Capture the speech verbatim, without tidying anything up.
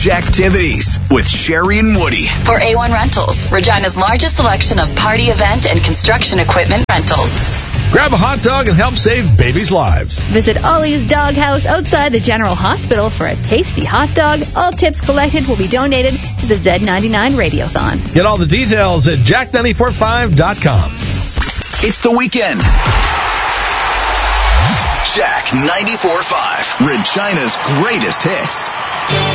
Jacktivities with Sherry and Woody. For A one Rentals, Regina's largest selection of party event and construction equipment rentals. Grab a hot dog and help save babies' lives. Visit Ollie's Doghouse outside the General Hospital for a tasty hot dog. All tips collected will be donated to the Z ninety-nine Radiothon. Get all the details at jack nine four five dot com. It's the weekend. Jack ninety-four point five, Regina's greatest hits.